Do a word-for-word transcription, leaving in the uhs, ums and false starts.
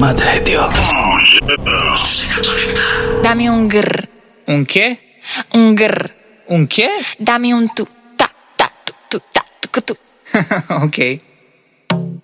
madre de Dios. Dame un grr. ¿Un qué? Un grr. ¿Un qué? Dame un tu, ta, ta, tu, tu, ta, tu, tu. Ok.